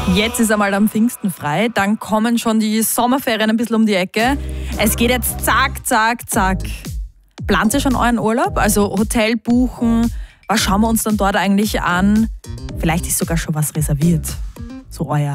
Jetzt ist einmal am Pfingsten frei, dann kommen schon die Sommerferien ein bisschen um die Ecke. Es geht jetzt zack, zack, zack. Plant ihr schon euren Urlaub? Also Hotel buchen, was schauen wir uns dann dort eigentlich an? Vielleicht ist sogar schon was reserviert. So euer